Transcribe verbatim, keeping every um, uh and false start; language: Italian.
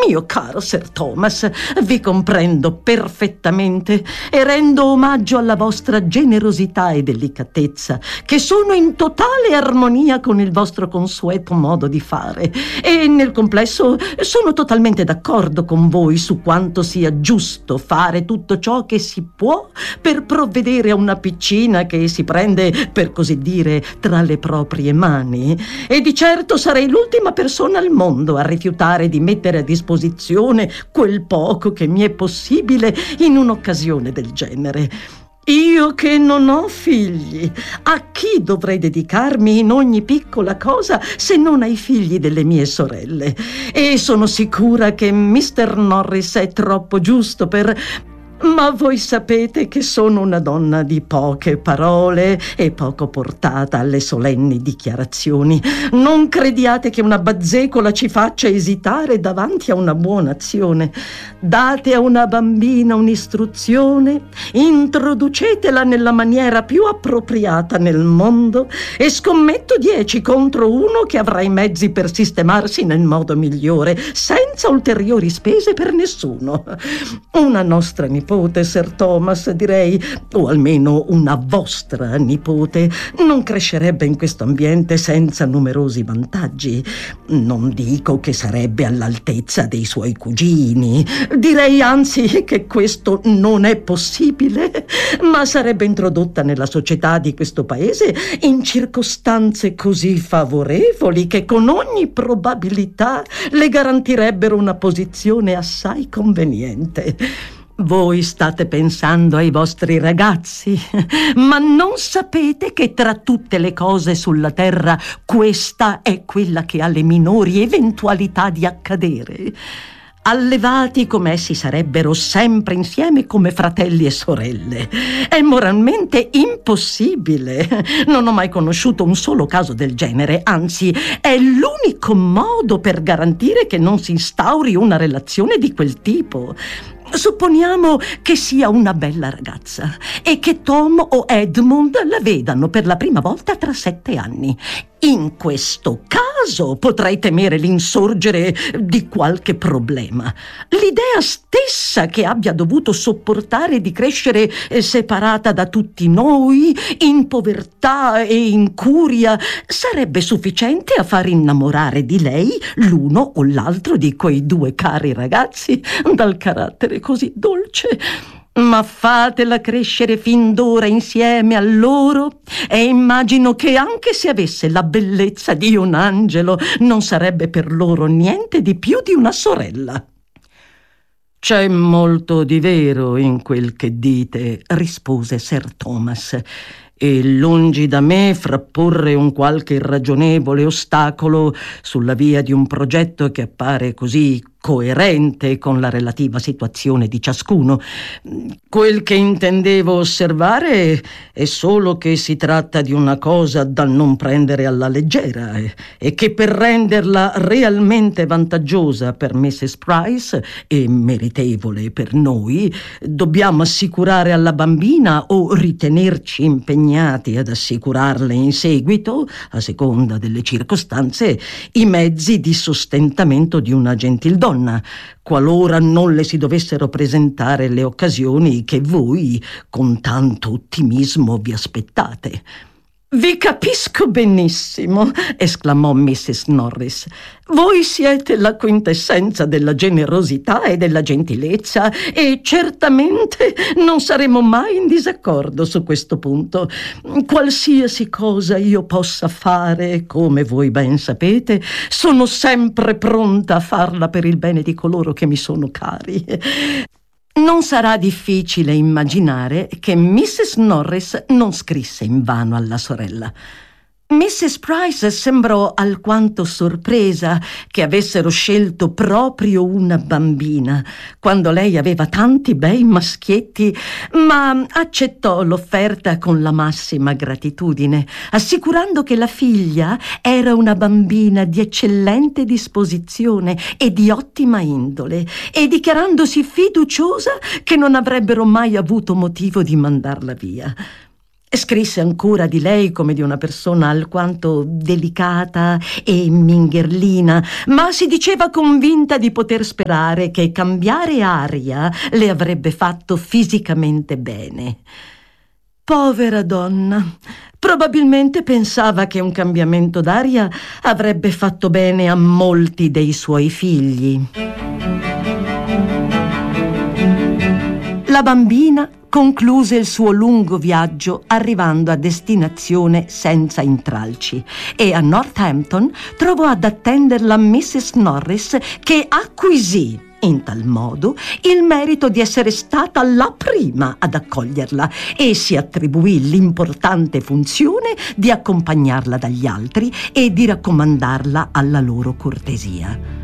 Mio caro Sir Thomas, vi comprendo perfettamente e rendo omaggio alla vostra generosità e delicatezza, che sono in totale armonia con il vostro consueto modo di fare, e nel complesso sono totalmente d'accordo con voi su quanto sia giusto fare tutto ciò che si può per provvedere a una piccina che si prende, per così dire, tra le proprie mani. E di certo sarei l'ultima persona al mondo a rifiutare di mettere a disposizione quel poco che mi è possibile in un'occasione del genere. Io che non ho figli, a chi dovrei dedicarmi in ogni piccola cosa se non ai figli delle mie sorelle? E sono sicura che mister Norris è troppo giusto per... Ma voi sapete che sono una donna di poche parole e poco portata alle solenni dichiarazioni. Non crediate che una bazzecola ci faccia esitare davanti a una buona azione. Date a una bambina un'istruzione, introducetela nella maniera più appropriata nel mondo e scommetto dieci contro uno che avrà i mezzi per sistemarsi nel modo migliore, senza ulteriori spese per nessuno. Una nostra nipote, Sir Thomas, direi, o almeno una vostra nipote, non crescerebbe in questo ambiente senza numerosi vantaggi. Non dico che sarebbe all'altezza dei suoi cugini, direi anzi che questo non è possibile, ma sarebbe introdotta nella società di questo paese in circostanze così favorevoli che con ogni probabilità le garantirebbero una posizione assai conveniente. Voi state pensando ai vostri ragazzi, ma non sapete che tra tutte le cose sulla terra questa è quella che ha le minori eventualità di accadere. Allevati come essi sarebbero sempre insieme come fratelli e sorelle. È moralmente impossibile. Non ho mai conosciuto un solo caso del genere, anzi è l'unico modo per garantire che non si instauri una relazione di quel tipo. Supponiamo che sia una bella ragazza e che Tom o Edmund la vedano per la prima volta tra sette anni. In questo caso potrei temere l'insorgere di qualche problema. L'idea stessa che abbia dovuto sopportare di crescere separata da tutti noi, in povertà e incuria, sarebbe sufficiente a far innamorare di lei l'uno o l'altro di quei due cari ragazzi dal carattere così dolce. Ma fatela crescere fin d'ora insieme a loro e immagino che anche se avesse la bellezza di un angelo non sarebbe per loro niente di più di una sorella. C'è molto di vero in quel che dite, rispose Sir Thomas, e lungi da me frapporre un qualche irragionevole ostacolo sulla via di un progetto che appare così coerente con la relativa situazione di ciascuno. Quel che intendevo osservare è solo che si tratta di una cosa da non prendere alla leggera e, e che per renderla realmente vantaggiosa per missus Price e meritevole per noi, dobbiamo assicurare alla bambina o ritenerci impegnati ad assicurarle in seguito, a seconda delle circostanze, i mezzi di sostentamento di una gentildonna, qualora non le si dovessero presentare le occasioni che voi con tanto ottimismo vi aspettate. Vi capisco benissimo, esclamò missus Norris. Voi siete la quintessenza della generosità e della gentilezza e certamente non saremo mai in disaccordo su questo punto. Qualsiasi cosa io possa fare, come voi ben sapete, sono sempre pronta a farla per il bene di coloro che mi sono cari. Non sarà difficile immaginare che missus Norris non scrisse invano alla sorella. missus Price sembrò alquanto sorpresa che avessero scelto proprio una bambina, quando lei aveva tanti bei maschietti, ma accettò l'offerta con la massima gratitudine, assicurando che la figlia era una bambina di eccellente disposizione e di ottima indole, e dichiarandosi fiduciosa che non avrebbero mai avuto motivo di mandarla via. Scrisse ancora di lei come di una persona alquanto delicata e mingherlina, ma si diceva convinta di poter sperare che cambiare aria le avrebbe fatto fisicamente bene. Povera donna, probabilmente pensava che un cambiamento d'aria avrebbe fatto bene a molti dei suoi figli. La bambina concluse il suo lungo viaggio arrivando a destinazione senza intralci e a Northampton trovò ad attenderla missus Norris, che acquisì in tal modo il merito di essere stata la prima ad accoglierla e si attribuì l'importante funzione di accompagnarla dagli altri e di raccomandarla alla loro cortesia.